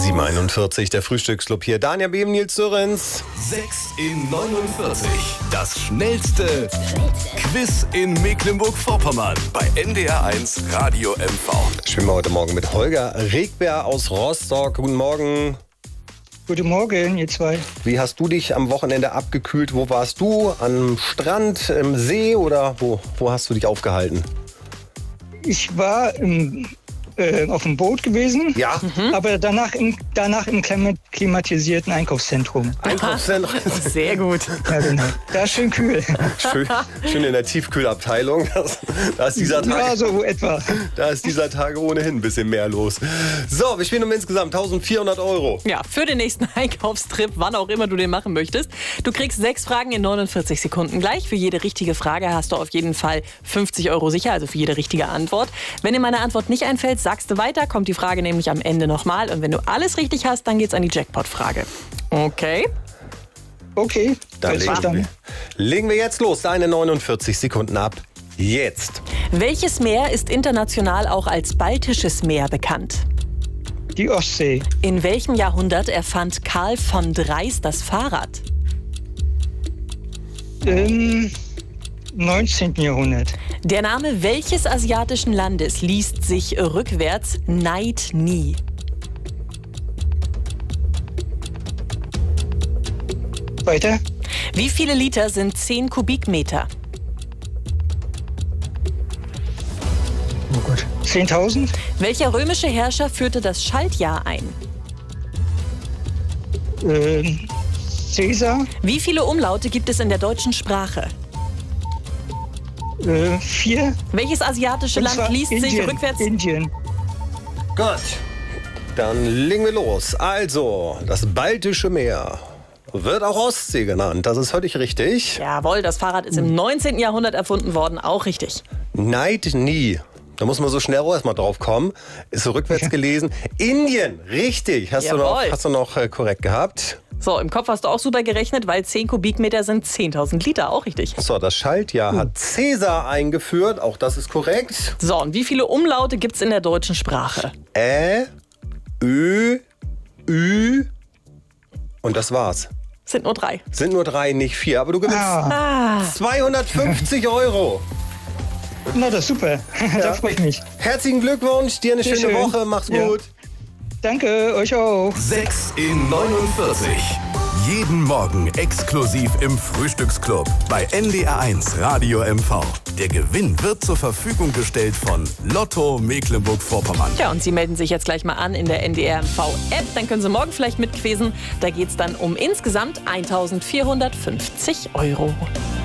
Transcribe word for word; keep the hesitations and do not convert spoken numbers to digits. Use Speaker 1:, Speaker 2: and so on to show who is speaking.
Speaker 1: sieben Uhr einundvierzig, der Frühstücksclub hier. Daniel Behm, Nils Dürrens.
Speaker 2: sechs in neunundvierzig. Das schnellste Quiz in Mecklenburg-Vorpommern bei N D R eins Radio M V.
Speaker 1: Spielen wir heute Morgen mit Holger Regber aus Rostock. Guten Morgen.
Speaker 3: Guten Morgen, ihr zwei.
Speaker 1: Wie hast du dich am Wochenende abgekühlt? Wo warst du? Am Strand, im See oder wo, wo hast du dich aufgehalten?
Speaker 3: Ich war im, äh, auf dem Boot gewesen,
Speaker 1: Ja.
Speaker 3: mhm. aber danach im, danach im klimatisierten Einkaufszentrum.
Speaker 1: Einkaufszentrum.
Speaker 4: Sehr gut.
Speaker 3: Ja, genau. Da ist schön kühl.
Speaker 1: Schön, schön in der Tiefkühlabteilung. Das, da, ist dieser Tag,
Speaker 3: Ja, so etwa.
Speaker 1: da ist dieser Tage ohnehin ein bisschen mehr los. So, wir spielen um insgesamt eintausendvierhundert Euro.
Speaker 4: Ja, für den nächsten Einkaufstrip, wann auch immer du den machen möchtest. Du kriegst sechs Fragen in neunundvierzig Sekunden gleich. Für jede richtige Frage hast du auf jeden Fall fünfzig Euro sicher, also für jede richtige Antwort. Wenn dir meine Antwort nicht einfällt, sagst du weiter, kommt die Frage nämlich am Ende nochmal. Und wenn du alles richtig hast, dann geht's an die Jackpot-Frage. Okay?
Speaker 3: Okay,
Speaker 1: Dann
Speaker 3: alles
Speaker 1: legen
Speaker 3: verstanden.
Speaker 1: wir, legen wir jetzt los. Deine neunundvierzig Sekunden ab. Jetzt.
Speaker 4: Welches Meer ist international auch als Baltisches Meer bekannt?
Speaker 3: Die Ostsee.
Speaker 4: In welchem Jahrhundert erfand Karl von Dreis das Fahrrad?
Speaker 3: Im neunzehnten. Jahrhundert.
Speaker 4: Der Name welches asiatischen Landes liest sich rückwärts Neid nie?
Speaker 3: Weiter.
Speaker 4: Wie viele Liter sind zehn Kubikmeter?
Speaker 3: Oh Gott. zehntausend.
Speaker 4: Welcher römische Herrscher führte das Schaltjahr ein?
Speaker 3: Ähm, Cäsar.
Speaker 4: Wie viele Umlaute gibt es in der deutschen Sprache?
Speaker 3: Äh, vier.
Speaker 4: Welches asiatische
Speaker 3: Und
Speaker 4: Land
Speaker 3: zwar
Speaker 4: liest sich
Speaker 3: Indien.
Speaker 4: rückwärts?
Speaker 3: Indien.
Speaker 1: Gut. Dann legen wir los. Also, das Baltische Meer wird auch Ostsee genannt. Das ist völlig richtig.
Speaker 4: Jawohl, das Fahrrad ist im neunzehnten. Jahrhundert erfunden worden, auch richtig.
Speaker 1: Neid nie. Da muss man so schnell auch erstmal drauf kommen. Ist so rückwärts gelesen. Indien, richtig. Hast du noch,
Speaker 4: Jawohl.
Speaker 1: hast du noch äh, korrekt gehabt.
Speaker 4: So, im Kopf hast du auch super gerechnet, weil zehn Kubikmeter sind zehntausend Liter, auch richtig.
Speaker 1: So, das Schaltjahr hat Cäsar eingeführt. Auch das ist korrekt.
Speaker 4: So, und wie viele Umlaute gibt es in der deutschen Sprache?
Speaker 1: Ä, Ö, Ü und das war's.
Speaker 4: Sind nur drei.
Speaker 1: Sind nur drei, nicht vier. Aber du gewinnst
Speaker 3: Ah,
Speaker 1: zweihundertfünfzig Euro.
Speaker 3: na, das ist super. Da freue ich mich.
Speaker 1: Herzlichen Glückwunsch. Dir eine
Speaker 3: Sehr
Speaker 1: schöne
Speaker 3: schön.
Speaker 1: Woche. Mach's
Speaker 3: Ja.
Speaker 1: gut.
Speaker 3: Danke, euch auch.
Speaker 2: sechs in neunundvierzig. Jeden Morgen exklusiv im Frühstücksclub bei N D R eins Radio M V. Der Gewinn wird zur Verfügung gestellt von Lotto Mecklenburg-Vorpommern.
Speaker 4: Ja, und Sie melden sich jetzt gleich mal an in der N D R M V-App. Dann können Sie morgen vielleicht mitquizzen. Da geht es dann um insgesamt eintausendvierhundertfünfzig Euro.